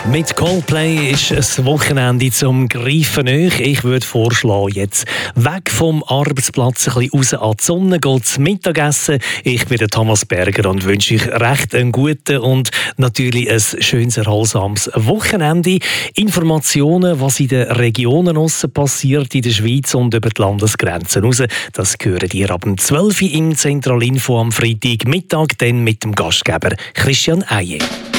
Mit Coldplay ist ein Wochenende zum Greifen nahe. Ich würde vorschlagen, jetzt weg vom Arbeitsplatz, ein bisschen raus an die Sonne, geht zum Mittagessen. Ich bin der Thomas Berger und wünsche euch recht einen guten und natürlich ein schönes, erholsames Wochenende. Informationen, was in den Regionen aussen passiert, in der Schweiz und über die Landesgrenzen raus, das hören ihr ab 12 Uhr im Zentralinfo am Freitagmittag, dann mit dem Gastgeber Christian Eije.